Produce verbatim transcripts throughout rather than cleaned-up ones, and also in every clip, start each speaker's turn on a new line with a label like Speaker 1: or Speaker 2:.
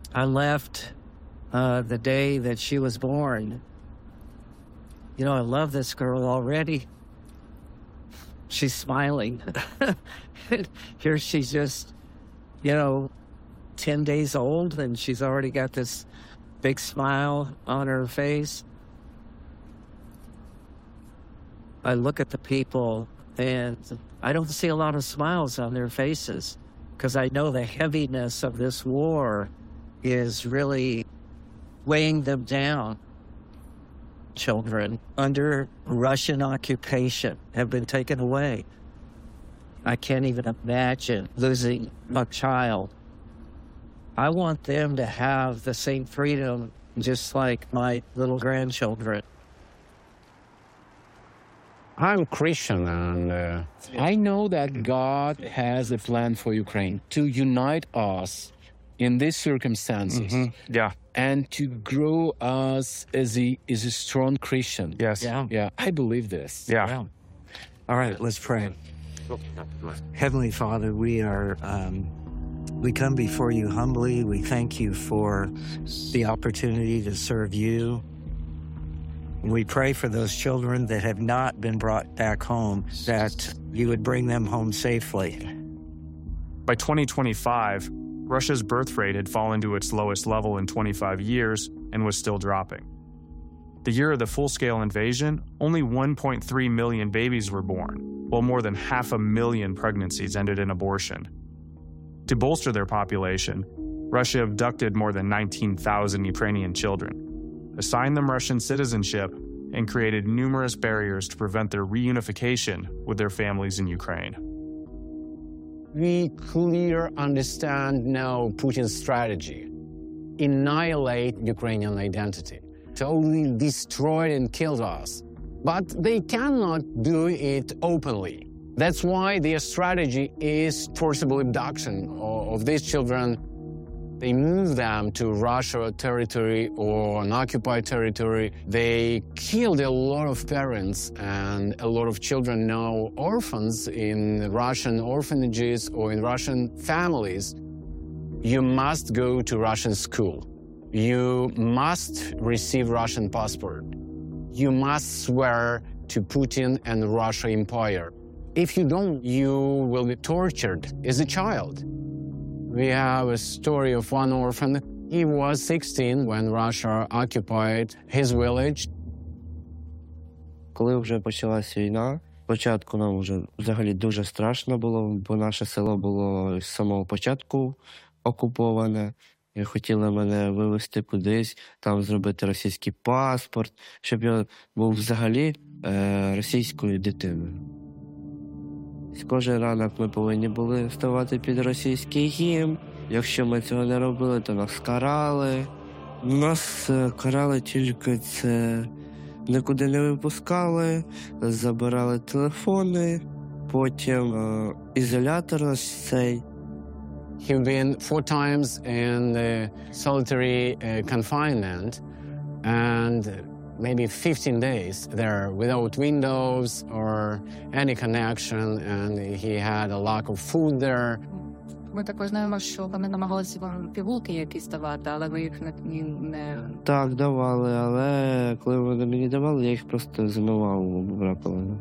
Speaker 1: I left uh, the day that she was born. You know, I love this girl already. She's smiling. Here she's just, you know, ten days old, and she's already got this big smile on her face. I look at the people, and I don't see a lot of smiles on their faces because I know the heaviness of this war is really weighing them down. Children under Russian occupation have been taken away. I can't even imagine losing a child. I want them to have the same freedom just like my little grandchildren.
Speaker 2: I'm Christian, and uh, I know that God has a plan for Ukraine to unite us in these circumstances.
Speaker 3: Mm-hmm. Yeah.
Speaker 2: And to grow us as a, as a strong Christian.
Speaker 3: Yes.
Speaker 1: Yeah.
Speaker 2: Yeah, I believe this.
Speaker 3: Yeah.
Speaker 1: Wow. All right, let's pray. Heavenly Father, we are, um, we come before you humbly. We thank you for the opportunity to serve you. We pray for those children that have not been brought back home, that you would bring them home safely.
Speaker 3: By twenty twenty-five, Russia's birth rate had fallen to its lowest level in twenty-five years and was still dropping. The year of the full-scale invasion, only one point three million babies were born, while more than half a million pregnancies ended in abortion. To bolster their population, Russia abducted more than nineteen thousand Ukrainian children, assigned them Russian citizenship, and created numerous barriers to prevent their reunification with their families in Ukraine.
Speaker 2: We clearly understand now Putin's strategy. Annihilate Ukrainian identity. Totally destroyed and killed us. But they cannot do it openly. That's why their strategy is forcible abduction of these children. They move them to Russia territory or an occupied territory. They killed a lot of parents, and a lot of children now orphans in Russian orphanages or in Russian families. You must go to Russian school. You must receive Russian passport. You must swear to Putin and the Russian Empire. If you don't, you will be tortured as a child. We have a story of one orphan. He was sixteen when Russia occupied his village.
Speaker 4: Коли вже почалась війна, спочатку нам вже взагалі дуже страшно було, бо наше село було з самого початку окуповане. І хотіли мене вивезти кудись, там зробити російський паспорт, щоб я був взагалі е, російською дитиною. Кожен ранок ми повинні були вставати під російський гімн. Якщо ми цього не робили, то нас карали. Нас карали тільки це, нікуди не випускали, забирали телефони, потім е, ізолятор наш цей.
Speaker 2: He've been four times in the solitary uh, confinement and maybe fifteen days there without windows or any connection, and he had a lack of food there.
Speaker 5: Ми також знаємо, що вони намагалися вам пігулки якісь давати, але ви їх не... не...
Speaker 4: Так, давали, але коли вони мені давали, я їх просто змивав в раковину.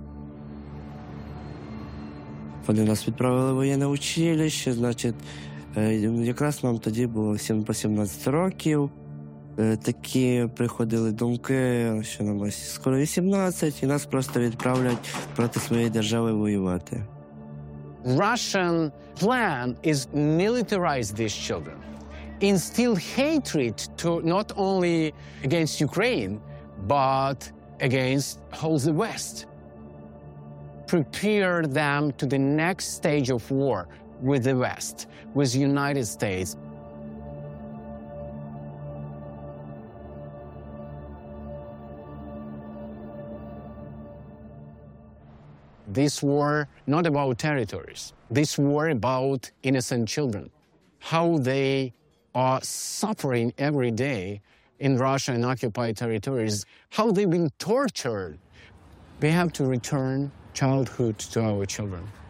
Speaker 4: Вони нас відправили в воєнне училище, значить, якраз нам тоді було по сімнадцять років. Такі приходили думки, що нам ось скоро вісімнадцять, і нас просто відправлять проти своєї держави воювати.
Speaker 2: Russian plan is militarize these children, instill hatred to not only against Ukraine, but against whole the West. Prepare them to the next stage of war with the West, with the United States. This war not about territories. This war about innocent children, how they are suffering every day in Russia and occupied territories, how they've been tortured. We have to return childhood to our children.